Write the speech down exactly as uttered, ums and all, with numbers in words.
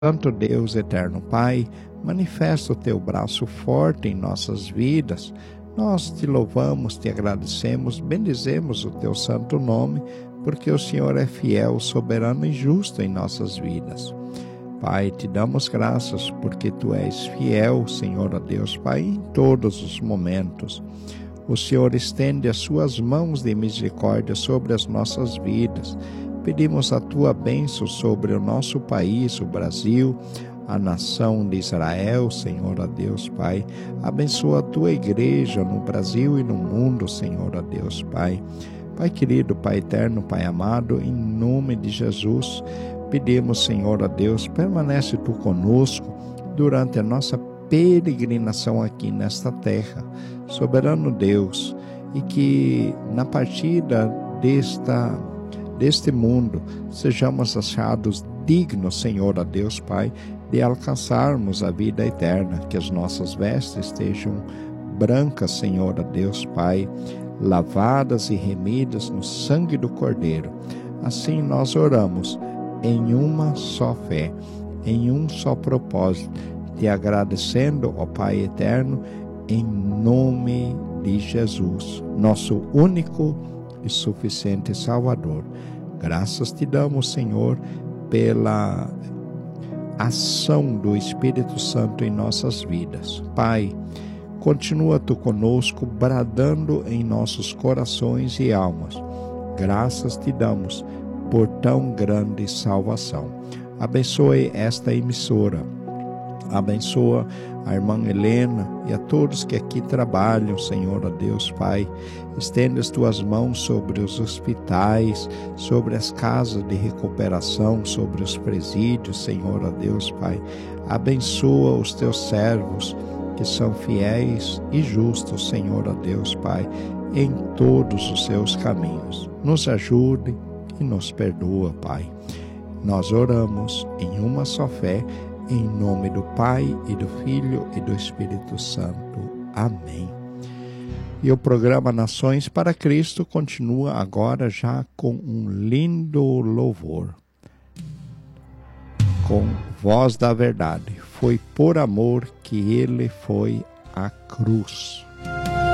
Santo Deus, eterno Pai, manifesta o teu braço forte em nossas vidas. Nós te louvamos, te agradecemos, bendizemos o teu santo nome, porque o Senhor é fiel, soberano e justo em nossas vidas. Pai, te damos graças porque tu és fiel, Senhor, a Deus, Pai, em todos os momentos. O Senhor estende as suas mãos de misericórdia sobre as nossas vidas. Pedimos a tua bênção sobre o nosso país, o Brasil, a nação de Israel, Senhor, a Deus, Pai. Abençoa a tua igreja no Brasil e no mundo, Senhor, a Deus, Pai. Pai querido, Pai eterno, Pai amado, em nome de Jesus, pedimos, Senhor, a Deus, permanece tu conosco durante a nossa peregrinação aqui nesta terra, soberano Deus, e que na partida desta, deste mundo sejamos achados dignos, Senhor, a Deus, Pai, de alcançarmos a vida eterna, que as nossas vestes estejam brancas, Senhor, a Deus, Pai, lavadas e remidas no sangue do Cordeiro. Assim nós oramos em uma só fé, em um só propósito, te agradecendo, ó Pai eterno, em nome de Jesus, nosso único e suficiente Salvador. Graças te damos, Senhor, pela ação do Espírito Santo em nossas vidas. Pai, continua tu conosco, bradando em nossos corações e almas. Graças te damos por tão grande salvação. Abençoe esta emissora. Abençoa a irmã Helena e a todos que aqui trabalham, Senhor, a Deus, Pai. Estende as tuas mãos sobre os hospitais, sobre as casas de recuperação, sobre os presídios, Senhor, a Deus, Pai. Abençoa os teus servos, que são fiéis e justos, Senhor, a Deus, Pai, em todos os seus caminhos. Nos ajude e nos perdoa, Pai. Nós oramos em uma só fé, em nome do Pai, e do Filho, e do Espírito Santo. Amém. E o programa Nações para Cristo continua agora já com um lindo louvor. Com Voz da Verdade. Foi por amor que ele foi à cruz.